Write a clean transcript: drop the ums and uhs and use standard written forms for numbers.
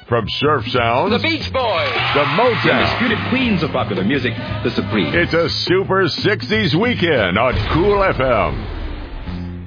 From surf sounds, the Beach Boys, the Motown, the undisputed queens of popular music, the Supremes. It's a super 60s weekend on Cool FM.